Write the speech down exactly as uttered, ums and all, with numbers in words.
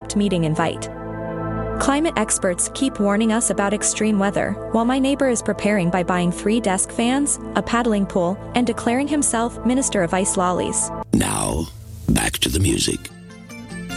select meeting invite. Climate experts keep warning us about extreme weather, while my neighbor is preparing by buying three desk fans, a paddling pool, and declaring himself Minister of Ice Lollies. Now, back to the music.